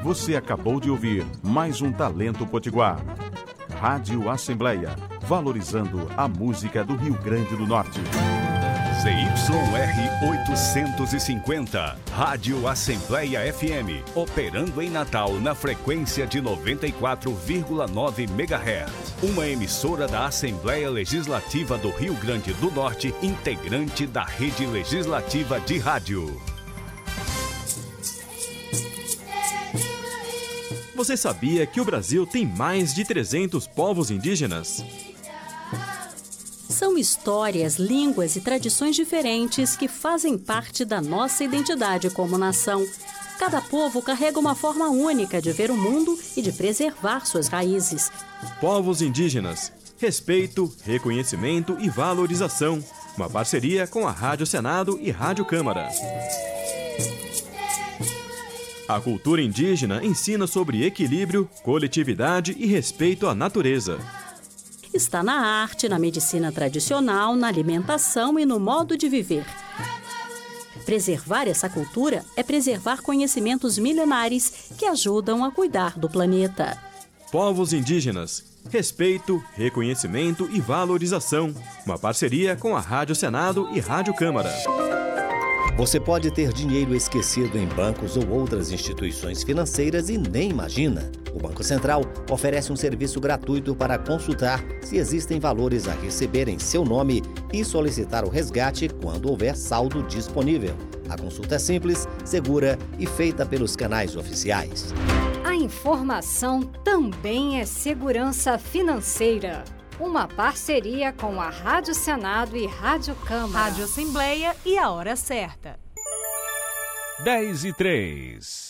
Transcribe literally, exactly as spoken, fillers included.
Você acabou de ouvir mais um Talento Potiguar. Rádio Assembleia, valorizando a música do Rio Grande do Norte. Z Y R oitocentos e cinquenta, Rádio Assembleia F M, operando em Natal na frequência de noventa e quatro vírgula nove megahertz. Uma emissora da Assembleia Legislativa do Rio Grande do Norte, integrante da Rede Legislativa de Rádio. Você sabia que o Brasil tem mais de trezentos povos indígenas? São histórias, línguas e tradições diferentes que fazem parte da nossa identidade como nação. Cada povo carrega uma forma única de ver o mundo e de preservar suas raízes. Povos indígenas. Respeito, reconhecimento e valorização. Uma parceria com a Rádio Senado e Rádio Câmara. A cultura indígena ensina sobre equilíbrio, coletividade e respeito à natureza. Está na arte, na medicina tradicional, na alimentação e no modo de viver. Preservar essa cultura é preservar conhecimentos milenares que ajudam a cuidar do planeta. Povos indígenas. Respeito, reconhecimento e valorização. Uma parceria com a Rádio Senado e Rádio Câmara. Você pode ter dinheiro esquecido em bancos ou outras instituições financeiras e nem imagina. O Banco Central oferece um serviço gratuito para consultar se existem valores a receber em seu nome e solicitar o resgate quando houver saldo disponível. A consulta é simples, segura e feita pelos canais oficiais. A informação também é segurança financeira. Uma parceria com a Rádio Senado e Rádio Câmara. Rádio Assembleia e a hora certa. dez e três.